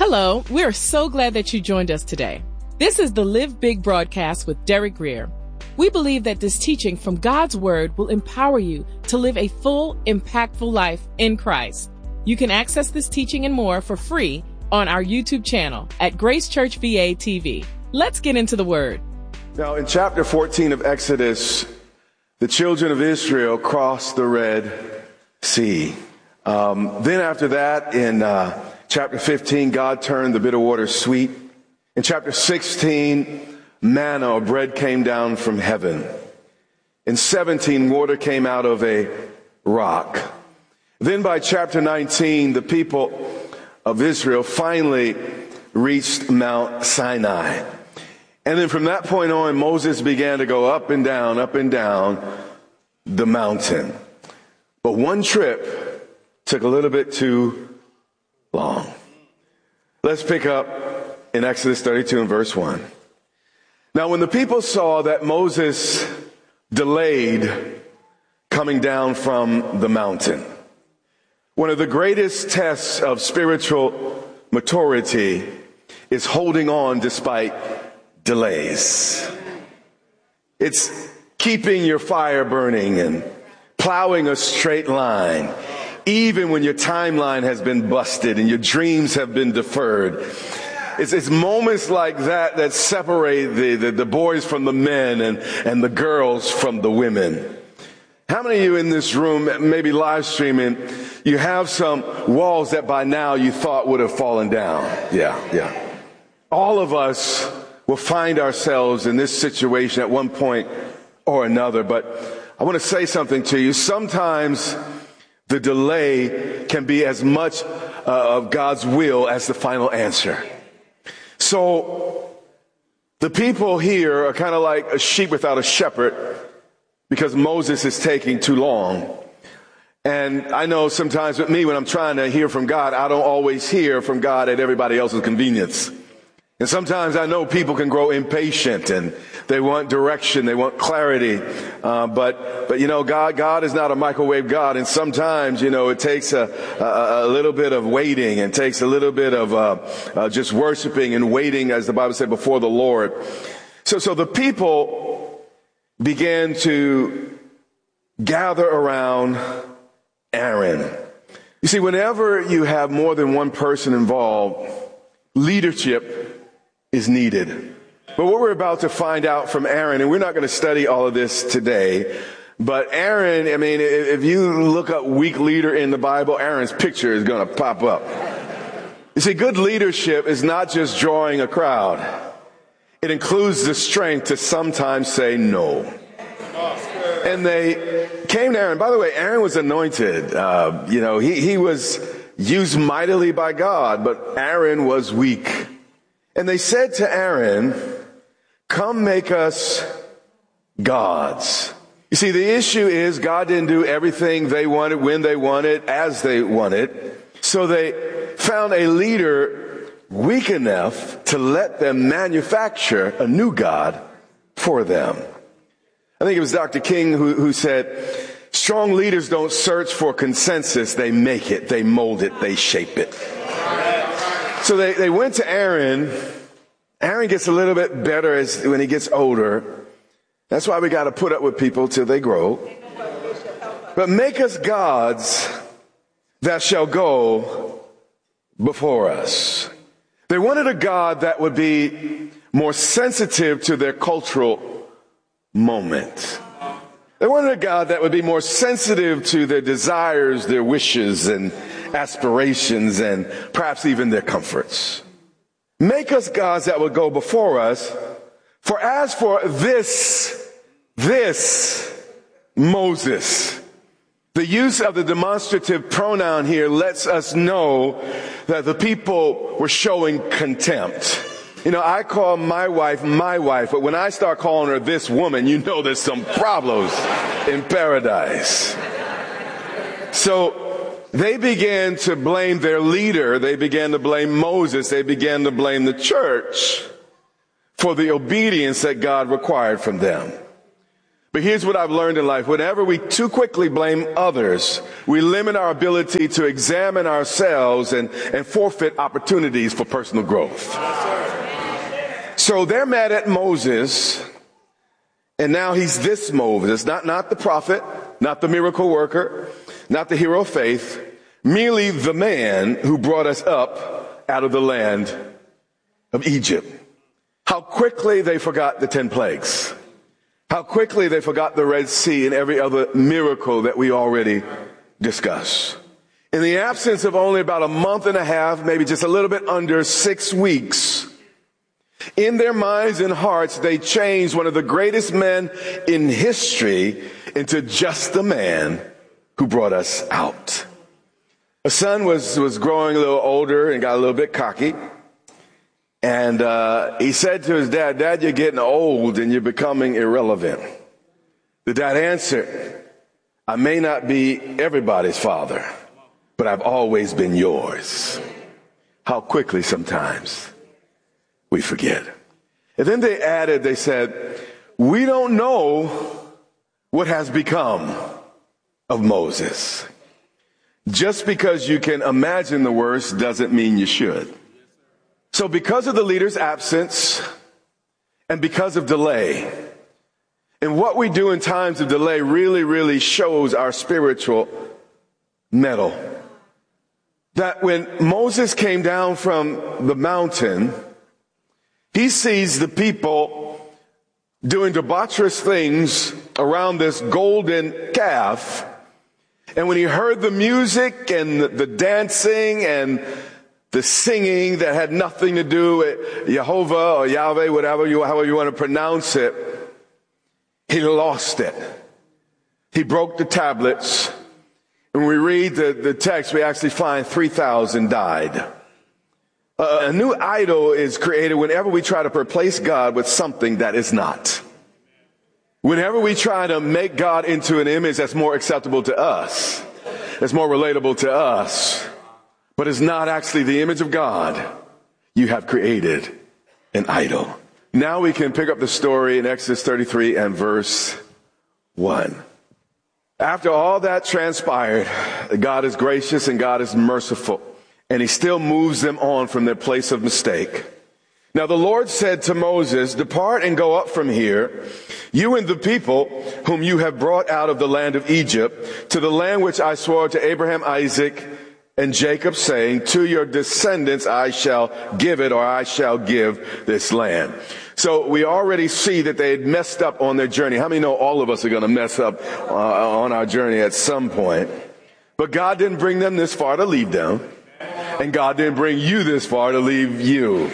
Hello, we're so glad that you joined us today. This is the Live Big broadcast with Derek Grier. We believe that this teaching from God's Word will empower you to live a full, impactful life in Christ. You can access this teaching and more for free on our YouTube channel at Grace Church VA TV. Let's get into the Word. Now, in chapter 14 of Exodus, the children of Israel crossed the Red Sea. Then after that, in chapter 15, God turned the bitter water sweet. In chapter 16, manna or bread came down from heaven. In 17, water came out of a rock. Then by chapter 19, the people of Israel finally reached Mount Sinai. And then from that point on, Moses began to go up and down the mountain. But one trip took a little bit too long. Let's pick up in Exodus 32 and verse 1. Now, when the people saw that Moses delayed coming down from the mountain, one of the greatest tests of spiritual maturity is holding on despite delays. It's keeping your fire burning and plowing a straight line, even when your timeline has been busted and your dreams have been deferred. It's moments like that that separate the boys from the men and the girls from the women. How many of you in this room, maybe live streaming, you have some walls that by now you thought would have fallen down? Yeah. All of us will find ourselves in this situation at one point or another. But I want to say something to you. Sometimes the delay can be as much of God's will as the final answer. So the people here are kind of like a sheep without a shepherd because Moses is taking too long. And I know sometimes with me, when I'm trying to hear from God, I don't always hear from God at everybody else's convenience. And sometimes I know people can grow impatient and they want direction, they want clarity. But you know, God is not a microwave God. And sometimes, you know, it takes a little bit of waiting and takes a little bit of just worshiping and waiting, as the Bible said, before the Lord. So the people began to gather around Aaron. You see, whenever you have more than one person involved, leadership is needed. But what we're about to find out from Aaron, and we're not going to study all of this today, but Aaron, I mean, if you look up weak leader in the Bible, Aaron's picture is going to pop up. You see, good leadership is not just drawing a crowd. It includes the strength to sometimes say no. And they came to Aaron. By the way, Aaron was anointed. He was used mightily by God, but Aaron was weak. And they said to Aaron, "Come make us gods." You see, the issue is God didn't do everything they wanted, when they wanted, as they wanted. So they found a leader weak enough to let them manufacture a new God for them. I think it was Dr. King who said, strong leaders don't search for consensus. They make it, they mold it, they shape it. So they went to Aaron. Aaron gets a little bit better when he gets older. That's why we got to put up with people till they grow. But make us gods that shall go before us. They wanted a God that would be more sensitive to their cultural moment. They wanted a God that would be more sensitive to their desires, their wishes, and aspirations, and perhaps even their comforts. Make us gods that would go before us. For as for this Moses, the use of the demonstrative pronoun here lets us know that the people were showing contempt. You know, I call my wife, but when I start calling her this woman, you know there's some problems in paradise. So they began to blame their leader. They began to blame Moses. They began to blame the church for the obedience that God required from them. But here's what I've learned in life. Whenever we too quickly blame others, we limit our ability to examine ourselves and forfeit opportunities for personal growth. So they're mad at Moses, and now he's this Moses, not the prophet, not the miracle worker, not the hero of faith, merely the man who brought us up out of the land of Egypt. How quickly they forgot the 10 plagues. How quickly they forgot the Red Sea and every other miracle that we already discussed. In the absence of only about a month and a half, maybe just a little bit under 6 weeks, in their minds and hearts, they changed one of the greatest men in history into just the man who brought us out. A son was growing a little older and got a little bit cocky. And he said to his dad, "Dad, you're getting old and you're becoming irrelevant." The dad answered, "I may not be everybody's father, but I've always been yours." How quickly sometimes we forget. And then they said, "We don't know what has become of Moses." Just because you can imagine the worst doesn't mean you should. So because of the leader's absence and because of delay, and what we do in times of delay really shows our spiritual mettle. That when Moses came down from the mountain, he sees the people doing debaucherous things around this golden calf. And when he heard the music and the dancing and the singing that had nothing to do with Jehovah or Yahweh, however you want to pronounce it, he lost it. He broke the tablets. When we read the text, we actually find 3,000 died. A new idol is created whenever we try to replace God with something that is not. Whenever we try to make God into an image that's more acceptable to us, that's more relatable to us, but is not actually the image of God, you have created an idol. Now we can pick up the story in Exodus 33 and verse 1. After all that transpired, God is gracious and God is merciful, and he still moves them on from their place of mistake. Now the Lord said to Moses, "Depart and go up from here, you and the people whom you have brought out of the land of Egypt, to the land which I swore to Abraham, Isaac, and Jacob, saying, to your descendants I shall give it," or I shall give this land. So we already see that they had messed up on their journey. How many know all of us are going to mess up on our journey at some point? But God didn't bring them this far to leave them. And God didn't bring you this far to leave you.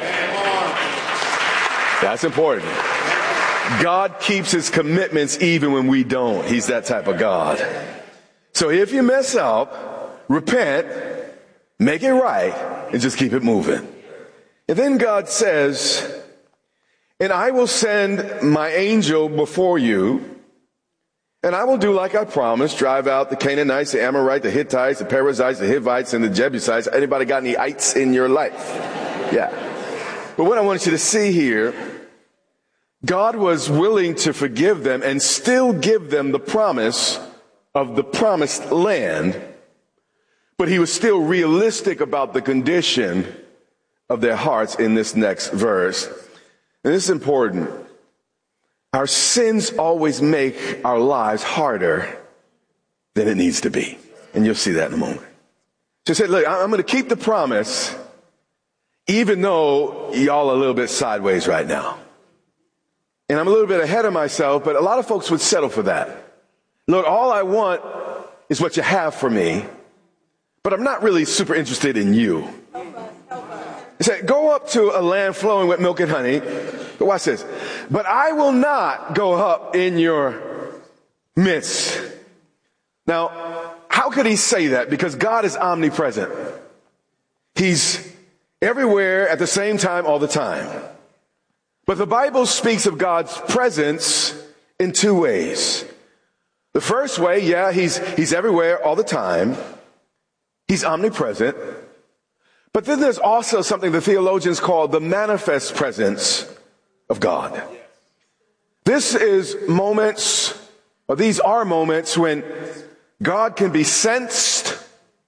That's important. God keeps his commitments even when we don't. He's that type of God. So if you mess up, repent, make it right, and just keep it moving. And then God says, "And I will send my angel before you, and I will do like I promised, drive out the Canaanites, the Amorites, the Hittites, the Perizzites, the Hivites, and the Jebusites." Anybody got any ites in your life? Yeah. But what I want you to see here, God was willing to forgive them and still give them the promise of the promised land, but he was still realistic about the condition of their hearts in this next verse. And this is important. Our sins always make our lives harder than it needs to be. And you'll see that in a moment. So he said, "Look, I'm going to keep the promise, even though y'all are a little bit sideways right now. And I'm a little bit ahead of myself, but a lot of folks would settle for that. Lord, all I want is what you have for me, but I'm not really super interested in you." He said, "Go up to a land flowing with milk and honey." But watch this. "But I will not go up in your midst." Now, how could he say that? Because God is omnipresent. He's everywhere at the same time, all the time. But the Bible speaks of God's presence in two ways. The first way, yeah, he's everywhere all the time. He's omnipresent. But then there's also something the theologians call the manifest presence of God. These are moments when God can be sensed